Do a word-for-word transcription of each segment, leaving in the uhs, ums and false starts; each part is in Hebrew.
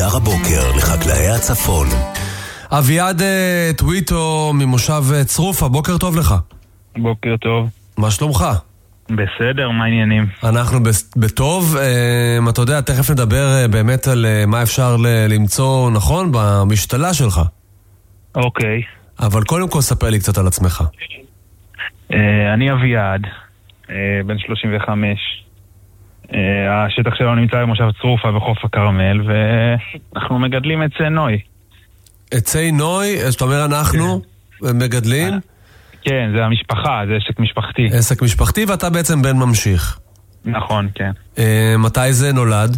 שדר הבוקר לחקלאי הצפון. אביעד טוויטו ממושב צרופה, בוקר טוב לך. בוקר טוב. מה שלומך? בסדר, מה העניינים? אנחנו בטוב. אתה יודע, תכף נדבר באמת על מה אפשר למצוא נכון במשתלה שלך. אוקיי. אבל קודם כל ספר לי קצת על עצמך. אני אביעד, בן שלושים וחמש. השטח שלנו נמצא במושב צרופה בחוף הכרמל, ואנחנו מגדלים עצי נוי. עצי נוי, זאת אומרת אנחנו מגדלים? כן, זה המשפחה, זה עסק משפחתי. עסק משפחתי, ואתה בעצם בן ממשיך. נכון, כן. מתי זה נולד?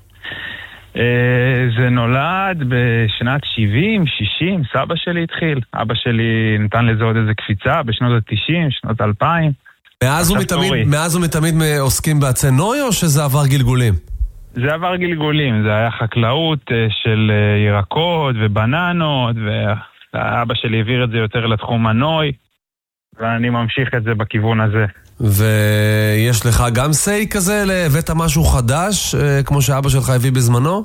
זה נולד בשנת שבעים, שישים, סבא שלי התחיל. אבא שלי נתן לזה עוד איזה קפיצה בשנות ה-תשעים, שנות ה-אלפיים. מאז ומתמיד, מאז ומתמיד עוסקים בעצי נוי, או שזה עבר גלגולים? זה עבר גלגולים, זה היה חקלאות של ירקות ובננות, ואבא שלי העביר את זה יותר לתחום הנוי, ואני ממשיך את זה בכיוון הזה. ויש לך גם סי כזה, הבאת משהו חדש, כמו שאבא שלך הביא בזמנו?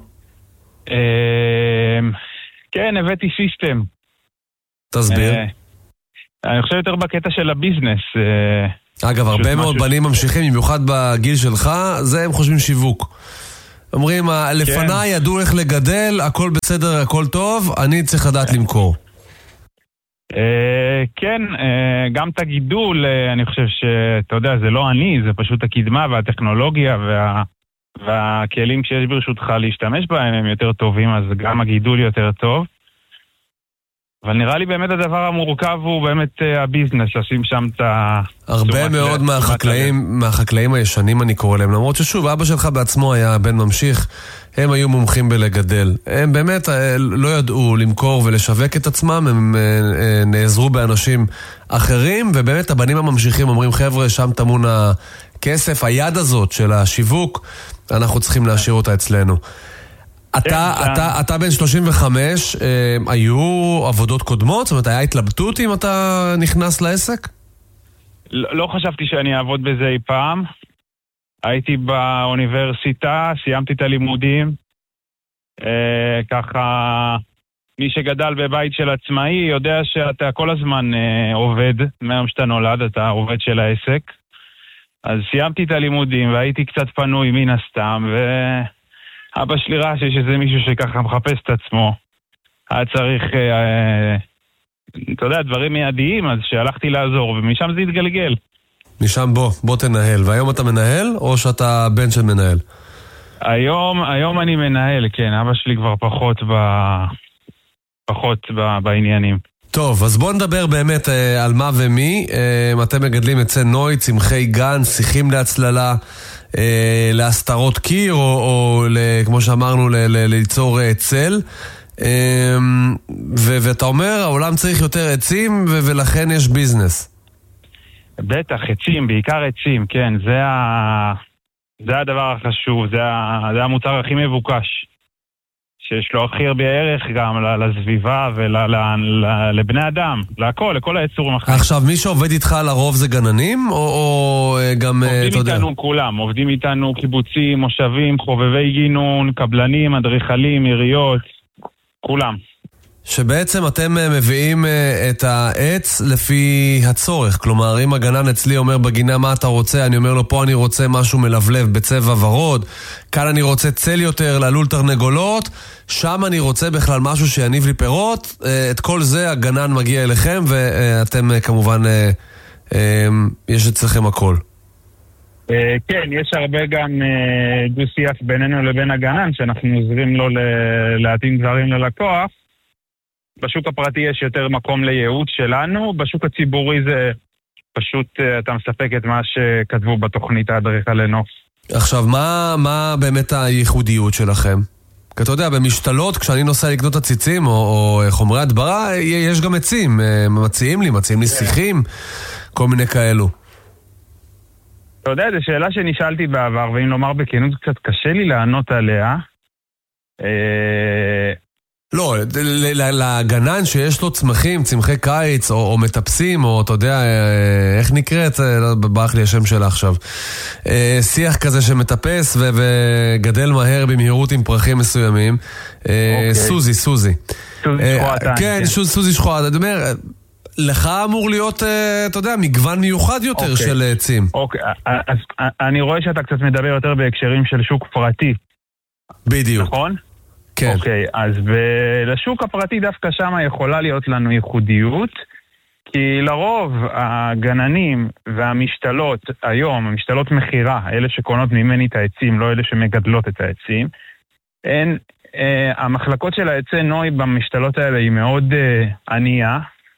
כן, הבאתי סיסטם. תסביר. אני חושב יותר בקטע של הביזנס. אגב, הרבה מאוד בנים ממשיכים, במיוחד בגיל שלך, זה הם חושבים שיווק. אומרים, לפניי ידעו איך לגדל, הכל בסדר, הכל טוב, אני צריך לדעת למכור. כן, גם את הגידול, אני חושב שאתה יודע, זה לא אני, זה פשוט הקדמה והטכנולוגיה והכלים שיש ברשותך להשתמש בהם הם יותר טובים, אז גם הגידול יותר טוב. אבל נראה לי באמת הדבר המורכב הוא באמת הביזנס, לשים שם את ה... הרבה מאוד מהחקלאים, מהחקלאים הישנים אני קורא להם, למרות ששוב, אבא שלך בעצמו היה בן ממשיך, הם היו מומחים בלגדל. הם באמת לא ידעו למכור ולשווק את עצמם, הם נעזרו באנשים אחרים, ובאמת הבנים הממשיכים אומרים, חבר'ה, שם תמון הכסף, היד הזאת של השיווק, אנחנו צריכים להשאיר אותה אצלנו. אתה, אתה, אתה בן שלושים וחמש, אה, היו עבודות קודמות? זאת אומרת, היה התלבטות אם אתה נכנס לעסק? לא, לא חשבתי שאני אעבוד בזה אי פעם. הייתי באוניברסיטה, סיימתי את הלימודים. אה, ככה, מי שגדל בבית של עצמאי יודע שאתה כל הזמן אה, עובד, מהיום שאתה נולד, אתה עובד של העסק. אז סיימתי את הלימודים והייתי קצת פנוי מן הסתם, ו... אבא שלי ראה שיש איזה מישהו שככה מחפש את עצמו. היה צריך, אה, אתה יודע, דברים מיידיים, אז שהלכתי לעזור, ומשם זה התגלגל. משם בוא, בוא תנהל. והיום אתה מנהל, או שאתה בן של מנהל? היום, היום אני מנהל, כן. אבא שלי כבר פחות ב... פחות ב... בעניינים. טוב, אז בוא נדבר באמת אה, על מה ומי. אה, אתם מגדלים עצי נוי, צמחי גן, שיחים להצללה, אה, להסתרות קיר, או, או כמו שאמרנו, ל, ל, ליצור אה, צל. אה, ו, ואתה אומר, העולם צריך יותר עצים, ו, ולכן יש ביזנס. בטח, עצים, בעיקר עצים, כן. זה, ה... זה הדבר החשוב, זה, ה... זה המוצר הכי מבוקש. שיש לו הכי הרבה ערך גם לסביבה ולבני אדם, להכל, לכל היצורים החיים. עכשיו, מי שעובד איתך לרוב זה גננים, או, או גם, אתה יודע? עובדים איתנו כולם, עובדים איתנו קיבוצים, מושבים, חובבי גינון, קבלנים, אדריכלים, עיריות, כולם. שבעצם אתם מביאים את העץ לפי הצורך, כלומר אם הגנן אצלי אומר בגינה מה אתה רוצה, אני אומר לו פה אני רוצה משהו מלבלב בצבע ורוד, כאן אני רוצה צל יותר ללול תרנגולות, שם אני רוצה בכלל משהו שיניב לי פירות, את כל זה הגנן מגיע אליכם ואתם כמובן, יש אצלכם הכל. כן, יש הרבה גם דו-שיח בינינו לבין הגנן, שאנחנו עוזרים לו להתאים דברים ללקוח. בשוק הפרטי יש יותר מקום לייעוץ שלנו, בשוק הציבורי זה פשוט, אתה מספק את מה שכתבו בתוכנית האדריכלי נוף. עכשיו, מה, מה באמת הייחודיות שלכם? כי אתה יודע, במשתלות, כשאני נוסע לקנות עציצים או, או חומרי הדברה, יש גם עצים, מציעים לי, מציעים לי שיחים, כל מיני כאלו. אתה יודע, זו שאלה שנשאלתי בעבר, ואם לומר בכנות קצת קשה לי לענות עליה. לא, לגנן שיש לו צמחים, צמחי קיץ, או, או מטפסים, או אתה יודע, איך נקראת, ברח לי השם שלה עכשיו. שיח כזה שמטפס ו- וגדל מהר במהירות עם פרחים מסוימים. אוקיי. סוזי, סוזי. סוזי שחורתן. כן, סוזי שחורתן. זאת אומרת, לך אמור להיות, אתה יודע, מגוון מיוחד יותר אוקיי. של עצים. אוקיי, אז אני רואה שאתה קצת מדבר יותר בהקשרים של שוק פרטי. בדיוק. נכון? כן. אוקיי, אז לשוק הפרטי דווקא שם יכולה להיות לנו ייחודיות, כי לרוב הגננים והמשתלות היום, המשתלות מחירה, אלה שקונות ממני את העצים, לא אלה שמגדלות את העצים, הן, אה, המחלקות של העצי נוי במשתלות האלה היא מאוד אה, ענייה,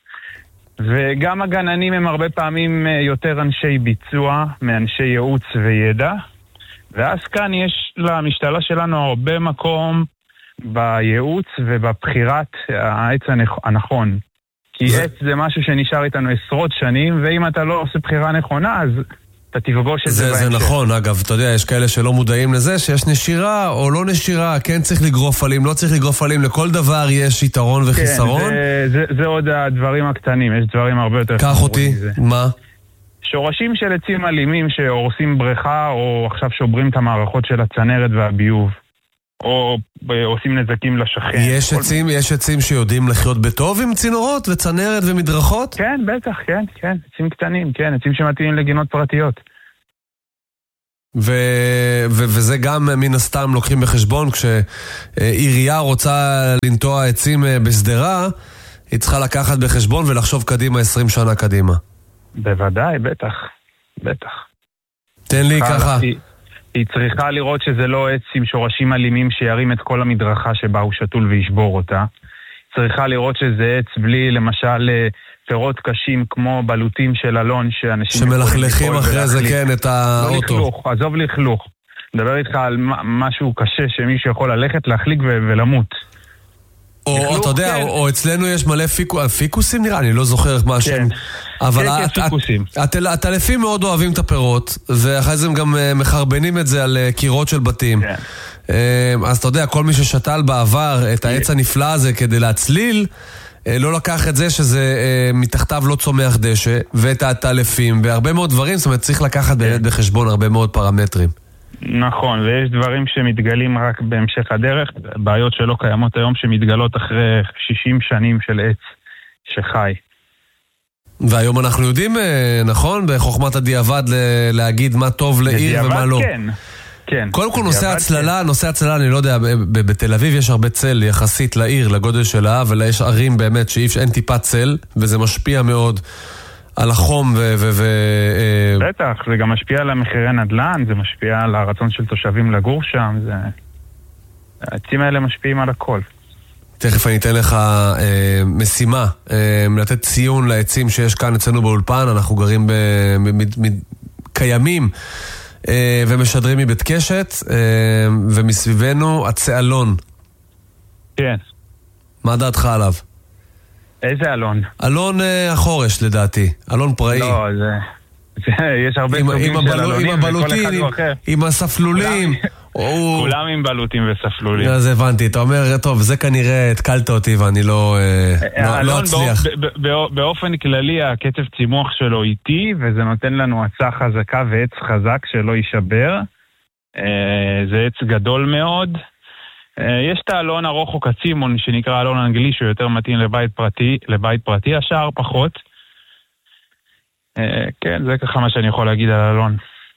וגם הגננים הם הרבה פעמים יותר אנשי ביצוע מאנשי ייעוץ וידע, ואז כאן יש למשתלה שלנו הרבה מקום בייעוץ ובבחירת העץ הנכון. כי עץ זה משהו שנשאר איתנו עשרות שנים, ואם אתה לא עושה בחירה נכונה, אז אתה תפגוש את זה בהמשך. זה נכון, אגב, אתה יודע, יש כאלה שלא מודעים לזה, שיש נשירה או לא נשירה, כן צריך לגרוף עלים, לא צריך לגרוף עלים, לכל דבר יש יתרון וחיסרון. כן, זה, זה, זה עוד הדברים הקטנים, יש דברים הרבה יותר... קח אותי, מה? שורשים של עצים אלימים שהורסים בריכה, או עכשיו שוברים את המערכות של הצנרת והביוב. או עושים נזקים לשכן. יש עצים, יש עצים שיודעים לחיות בטוב עם צינורות וצנרת ומדרכות? כן, בטח, כן, כן, עצים קטנים, כן, עצים שמתאימים לגינות פרטיות. ו- ו- וזה גם מן הסתם לוקחים בחשבון, כשעירייה רוצה לנטוע עצים בסדרה, היא צריכה לקחת בחשבון ולחשוב קדימה עשרים שנה קדימה. בוודאי, בטח, בטח. תן לי ככה. היא צריכה לראות שזה לא עץ עם שורשים אלימים שירים את כל המדרכה שבה הוא שתול וישבור אותה. צריכה לראות שזה עץ בלי למשל פירות קשים כמו בלוטים של אלון שאנשים... שמלכלכים אחרי זה כן את האוטו. לא לכלוך, עזוב לכלוך. מדבר איתך על משהו קשה שמישהו יכול ללכת להחליק ולמות. או אתה יודע, או אצלנו יש מלא פיקוסים נראה, אני לא זוכר מה השם. אבל הטלפים מאוד אוהבים את הפירות, ואחרי זה הם גם מחרבנים את זה על קירות של בתים. אז אתה יודע, כל מי ששתל בעבר את העץ הנפלא הזה כדי להצליל, לא לקח את זה שזה מתחתיו לא צומח דשא, ואת הטלפים, והרבה מאוד דברים, זאת אומרת צריך לקחת באמת בחשבון הרבה מאוד פרמטרים. נכון, ויש דברים שמתגלים רק בהמשך הדרך, בעיות שלא קיימות היום שמתגלות אחרי שישים שנים של עץ שחי. והיום אנחנו יודעים, נכון, בחוכמת הדיעבד להגיד מה טוב לעיר ומה לא. כן, כן. קודם כל נושא הצללה, נושא הצללה, אני לא יודע, בתל אביב יש הרבה צל יחסית לעיר, לגודל שלה, אבל יש ערים באמת שאין טיפה צל, וזה משפיע מאוד על החום ו... ו, ו בטח, זה גם משפיע על המחירי נדל"ן, זה משפיע על הרצון של תושבים לגור שם, זה... העצים האלה משפיעים על הכל. תכף אני אתן לך אה, משימה, אה, לתת ציון לעצים שיש כאן אצלנו באולפן, אנחנו גרים ב... ב, ב, ב קיימים אה, ומשדרים מבית קשת, אה, ומסביבנו הצעלון. כן. מה דעתך עליו? איזה אלון? אלון החורש לדעתי, אלון פראי. לא, זה... יש הרבה סוגים של אלונים וכל אחד הוא אחר. עם הספלולים. כולם עם בלוטים וספלולים. אז הבנתי, אתה אומר, טוב, זה כנראה התקלת אותי ואני לא אצליח. באופן כללי הקצב צימוח שלו איטי, וזה נותן לנו עצה חזקה ועץ חזק שלא יישבר. זה עץ גדול מאוד. יש את האלון ארוך או קצימון שנקרא אלון אנגלי שהוא יותר מתאים לבית פרטי, לבית פרטי, השאר פחות. כן, זה ככה מה שאני יכול להגיד על אלון.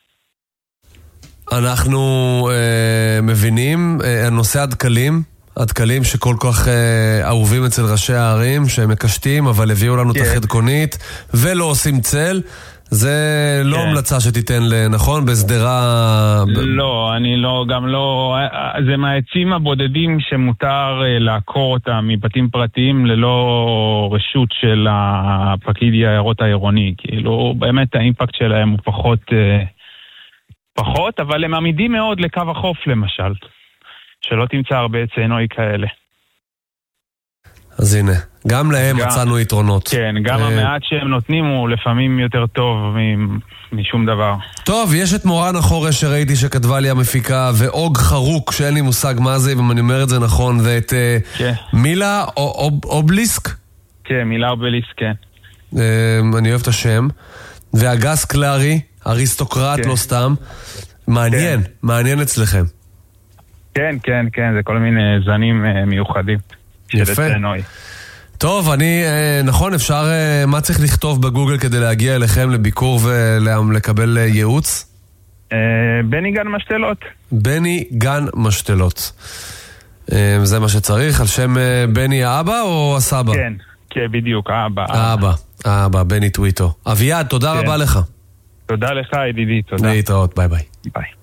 אנחנו אה, מבינים, אה, הנושא הדקלים, הדקלים שכל כך אה, אהובים אצל ראשי הערים, שהם מקשטים, אבל הביאו לנו כן. את החדקונית, ולא עושים צל, זה כן. לא המלצה שתיתן לנכון, בסדרה... לא, אני לא, גם לא... זה מהעצים הבודדים שמותר לעקור אותם מבתים פרטיים ללא רשות של הפקיד היערות העירוני. כאילו, באמת האימפקט שלהם הוא פחות... פחות, אבל הם עמידים מאוד לקו החוף למשל. שלא תמצא הרבה עצי נוי כאלה. אז הנה, גם להם גם, מצאנו יתרונות. כן, גם המעט שהם נותנים הוא לפעמים יותר טוב משום דבר. טוב, יש את מורן החורש שראיתי שכתבה לי המפיקה, ואוג חרוק, שאין לי מושג מה זה, אם אני אומר את זה נכון, ואת כן. מילה אובליסק? כן, מילה אובליסק, כן. אני אוהב את השם. והגס קלרי, אריסטוקרט, כן. לא סתם. מעניין, כן. מעניין אצלכם. כן, כן, כן, זה כל מיני זנים מיוחדים. יפה. טוב, אני, נכון, אפשר, מה צריך לכתוב בגוגל כדי להגיע אליכם לביקור ולקבל ייעוץ? בני גן משתלות. בני גן משתלות. זה מה שצריך, על שם בני האבא או הסבא? כן, כן, בדיוק, האבא. האבא, האבא, בני טוויטו. אביעד, תודה רבה לך. תודה לך, ידידי, תודה. להתראות, ביי ביי. ביי.